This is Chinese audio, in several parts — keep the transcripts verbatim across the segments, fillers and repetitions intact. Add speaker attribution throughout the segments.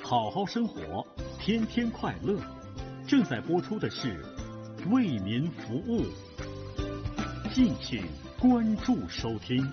Speaker 1: 好好生活，天天快乐。正在播出的是为民服务，敬请关注收听。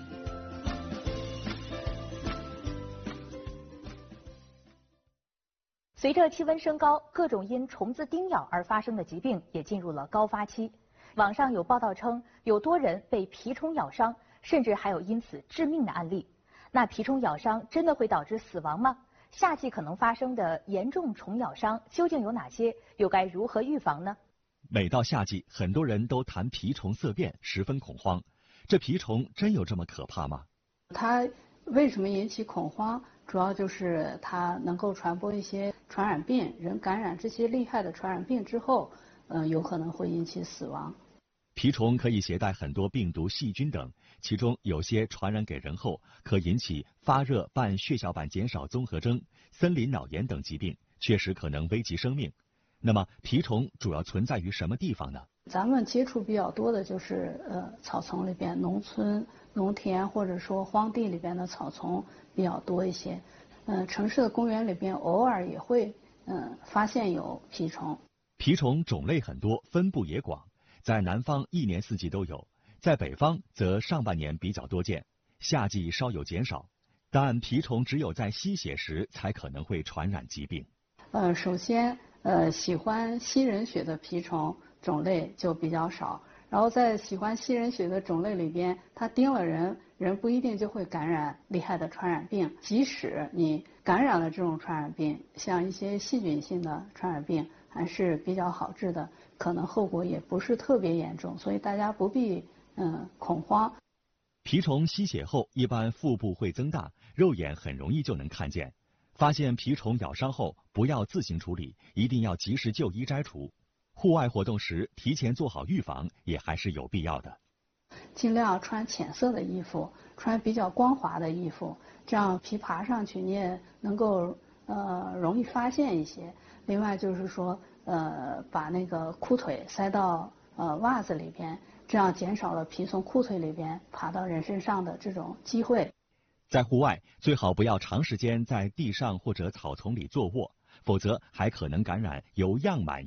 Speaker 2: 随着气温升高，各种因虫子叮咬而发生的疾病也进入了高发期。网上有报道称，有多人被蜱虫咬伤，甚至还有因此致命的案例。那蜱虫咬伤真的会导致死亡吗？夏季可能发生的严重虫咬伤究竟有哪些？又该如何预防呢？
Speaker 3: 每到夏季，很多人都谈蜱虫色变，十分恐慌。这蜱虫真有这么可怕吗？
Speaker 4: 它为什么引起恐慌？主要就是它能够传播一些传染病，人感染这些厉害的传染病之后，呃，有可能会引起死亡。
Speaker 3: 蜱虫可以携带很多病毒、细菌等，其中有些传染给人后，可引起发热伴血小板减少综合征、森林脑炎等疾病，确实可能危及生命。那么，蜱虫主要存在于什么地方呢？
Speaker 4: 咱们接触比较多的就是呃草丛里边，农村、农田或者说荒地里边的草丛比较多一些。嗯、呃，城市的公园里边偶尔也会嗯、呃、发现有蜱虫。
Speaker 3: 蜱虫种类很多，分布也广。在南方一年四季都有，在北方则上半年比较多见，夏季稍有减少。但蜱虫只有在吸血时才可能会传染疾病。
Speaker 4: 呃，首先，呃，喜欢吸人血的蜱虫种类就比较少。然后在喜欢吸人血的种类里边，它叮了人，人不一定就会感染厉害的传染病。即使你感染了这种传染病，像一些细菌性的传染病还是比较好治的，可能后果也不是特别严重，所以大家不必嗯恐慌。
Speaker 3: 蜱虫吸血后，一般腹部会增大，肉眼很容易就能看见。发现蜱虫咬伤后，不要自行处理，一定要及时就医摘除。户外活动时，提前做好预防也还是有必要的。
Speaker 4: 尽量穿浅色的衣服，穿比较光滑的衣服，这样蜱爬上去你也能够呃容易发现一些。另外就是说呃把那个裤腿塞到呃袜子里边，这样减少了蜱从裤腿里边爬到人身上的这种机会。
Speaker 3: 在户外最好不要长时间在地上或者草丛里坐卧，否则还可能感染由样螨